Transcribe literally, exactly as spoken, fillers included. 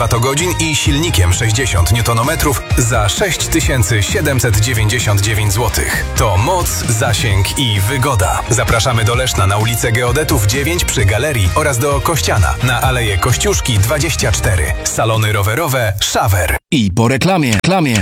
kilowatogodzin i silnikiem sześćdziesiąt niutonometrów za sześć tysięcy siedemset dziewięćdziesiąt dziewięć złotych. To moc, zasięg i wygoda. Zapraszamy do Leszna na ulicę Geodetów dziewięć przy Galerii oraz do Kościana na Aleję Kościuszki dwadzieścia cztery. Salony rowerowe Szawer. I po reklamie, reklamie.